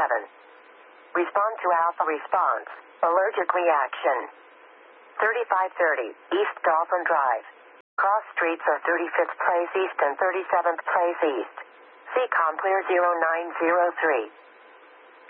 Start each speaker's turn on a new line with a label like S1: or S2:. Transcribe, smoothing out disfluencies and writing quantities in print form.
S1: Respond to alpha response. Allergic reaction. 3530 East Dolphin Drive. Cross streets are 35th Place East and 37th Place East. CCOM clear 0903.